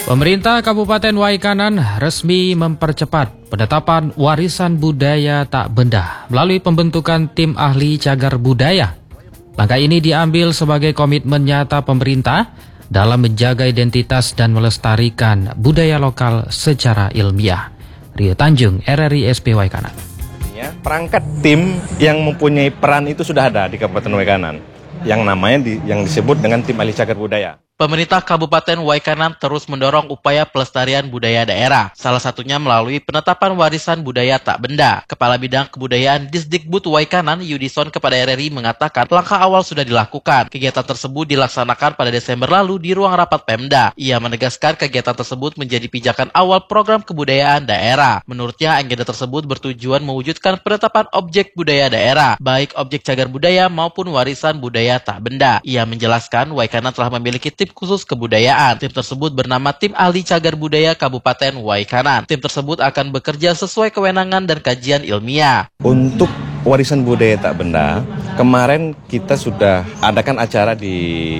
Pemerintah Kabupaten Waikanan resmi mempercepat penetapan warisan budaya tak benda melalui pembentukan tim ahli cagar budaya. Langkah ini diambil sebagai komitmen nyata pemerintah dalam menjaga identitas dan melestarikan budaya lokal secara ilmiah. Rio Tanjung, RRI SP Waikanan. Perangkat tim yang mempunyai peran itu sudah ada di Kabupaten Waikanan, yang namanya yang disebut dengan tim ahli cagar budaya. Pemerintah Kabupaten Waikanan terus mendorong upaya pelestarian budaya daerah, salah satunya melalui penetapan warisan budaya tak benda. Kepala Bidang Kebudayaan Disdikbud Waikanan, Yudison, kepada RRI mengatakan langkah awal sudah dilakukan. Kegiatan tersebut dilaksanakan pada Desember lalu di ruang rapat Pemda. Ia menegaskan kegiatan tersebut menjadi pijakan awal program kebudayaan daerah. Menurutnya, agenda tersebut bertujuan mewujudkan penetapan objek budaya daerah, baik objek cagar budaya maupun warisan budaya tak benda. Ia menjelaskan Waikanan telah memiliki tim khusus kebudayaan. Tim tersebut bernama Tim Ahli Cagar Budaya Kabupaten Waikanan. Tim tersebut akan bekerja sesuai kewenangan dan kajian ilmiah. Untuk warisan budaya tak benda, kemarin kita sudah adakan acara di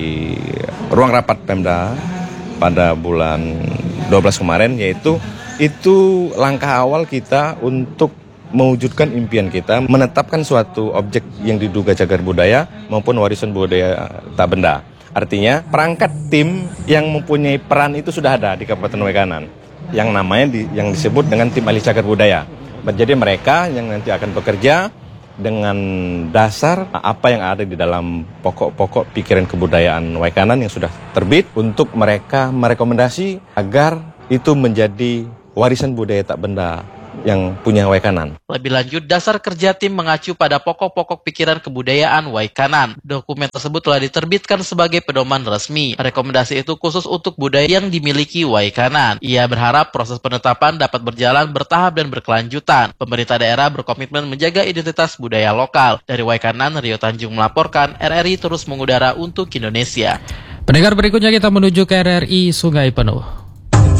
ruang rapat Pemda pada bulan 12 kemarin, yaitu itu langkah awal kita untuk mewujudkan impian kita, menetapkan suatu objek yang diduga cagar budaya maupun warisan budaya tak benda. Artinya perangkat tim yang mempunyai peran itu sudah ada di Kabupaten Waikanan, yang namanya yang disebut dengan tim ahli cagar budaya. Jadi mereka yang nanti akan bekerja dengan dasar apa yang ada di dalam pokok-pokok pikiran kebudayaan Waikanan yang sudah terbit, untuk mereka merekomendasi agar itu menjadi warisan budaya tak benda yang punya Waikanan. Lebih lanjut, dasar kerja tim mengacu pada pokok-pokok pikiran kebudayaan Waikanan. Dokumen tersebut telah diterbitkan sebagai pedoman resmi. Rekomendasi itu khusus untuk budaya yang dimiliki Waikanan. Ia berharap proses penetapan dapat berjalan bertahap dan berkelanjutan. Pemerintah daerah berkomitmen menjaga identitas budaya lokal. Dari Waikanan, Rio Tanjung melaporkan, RRI terus mengudara untuk Indonesia. Pendengar, berikutnya kita menuju ke RRI Sungai Penuh.